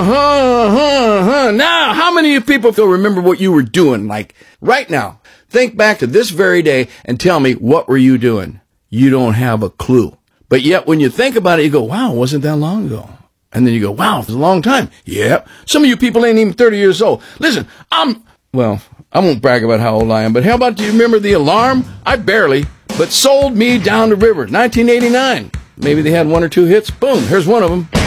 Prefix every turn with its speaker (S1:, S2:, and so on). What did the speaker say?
S1: Now, how many of you people still remember what you were doing? Like, right now, think back to this very day and tell me, what were you doing? You don't have a clue. But yet, when you think about it, you go, wow, wasn't that long ago? And then you go, wow, it was a long time. Yep. Some of you people ain't even 30 years old. Listen, I won't brag about how old I am, but how about, do you remember the alarm? I barely, but Sold Me Down the River, 1989. Maybe they had one or two hits. Boom, here's one of them.